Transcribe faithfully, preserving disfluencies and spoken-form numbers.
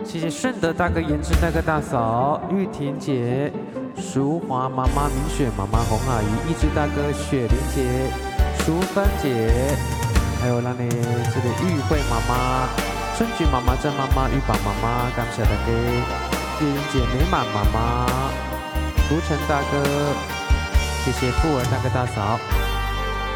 谢谢顺德大哥、颜值大哥大嫂、玉婷姐、淑华妈妈、明雪妈妈、洪阿姨、一只大哥、雪玲姐、淑芬姐，还有咱的这个玉慧妈妈、春菊妈妈、郑妈妈、玉宝妈妈，感谢大家，叶英姐、美满妈妈、涂晨大哥，谢谢富儿大哥大嫂。